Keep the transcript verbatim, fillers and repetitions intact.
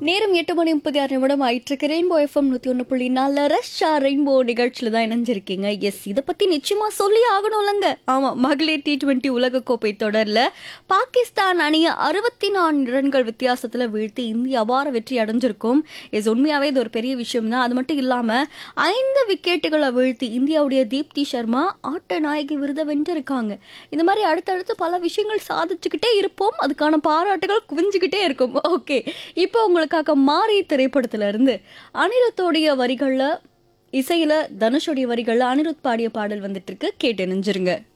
நேரம் எட்டு மணி முப்பத்தி ஆறு நிமிடம் ஆயிட்டு ரெயின்போ எஃப்எம் நூத்தி ஒன்று புள்ளி நாலு ரஷ்ஷா ரெயின்போ நிகழ்ச்சியில தான் இணைஞ்சிருக்கீங்க. எஸ், இதை பத்தி நிச்சயமா சொல்லி ஆகணும்லங்க. ஆமா, மகளிர் டி டுவெண்ட்டி உலகக்கோப்பை தொடர்ல பாகிஸ்தான் அணியை அறுபத்தி நான்கு ரன்கள் வித்தியாசத்துல வீழ்த்தி இந்தியா அபார வெற்றி அடைஞ்சிருக்கும். எஸ், உண்மையாவே இது ஒரு பெரிய விஷயம் தான். அது மட்டும் இல்லாம ஐந்து விக்கெட்டுகளை வீழ்த்தி இந்தியாவுடைய தீப்தி சர்மா ஆட்ட நாயகி விருதை வென்றிருக்காங்க. இந்த மாதிரி அடுத்தடுத்து பல விஷயங்கள் சாதிச்சுக்கிட்டே இருப்போம். அதுக்கான பாராட்டுகள் குவிஞ்சுக்கிட்டே இருக்கும். ஓகே, இப்போ உங்களுக்கு மாறி திரைப்படத்துல இருந்து அனிருத்தோடைய வரிகள்ல, இசையில தனுஷோடைய வரிகள்ல அனிருத் பாடிய பாடல் வந்துட்டு இருக்கு. கேட்டு நெஞ்சிருங்க.